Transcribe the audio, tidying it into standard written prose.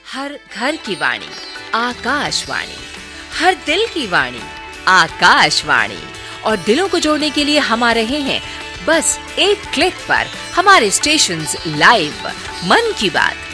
हर घर की वाणी आकाशवाणी, हर दिल की वाणी आकाशवाणी। और दिलों को जोड़ने के लिए हम आ रहे हैं बस एक क्लिक पर, हमारे स्टेशंस लाइव। मन की बात